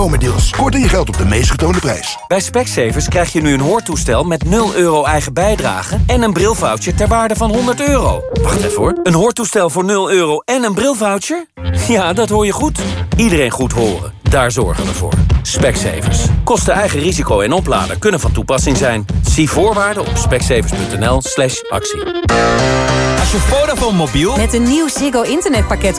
Deals. Korting je geld op de meest getoonde prijs. Bij Specsavers krijg je nu een hoortoestel met 0 euro eigen bijdrage... en een brilvoucher ter waarde van €100. Wacht even hoor. Een hoortoestel voor 0 euro en een brilvoucher? Ja, dat hoor je goed. Iedereen goed horen. Daar zorgen we voor. Specsavers. Kosten eigen risico en oplader kunnen van toepassing zijn. Zie voorwaarden op specsavers.nl/actie. Als je Vodafone mobiel met een nieuw Ziggo internetpakket